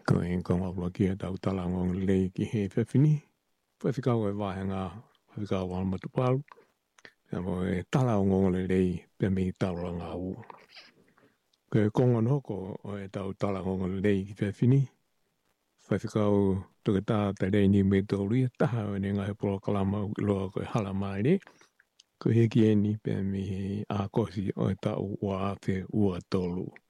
Ko e konga ula kia tau talango lei ki he whewhini. Whewhikau e wāhenga, whewhikau wāna matupalu. Pea mo e talango lei, pea mi tauranga u. Ko e konga noko o e tau talango lei ki whewhini. Whewhikau tuke tā te rei ni me tō ria, taha o ne ngai polo kalama loa koe hala mai re. Ko he ki e ni pea mi a kosi o e tau ua awhi ua tolu.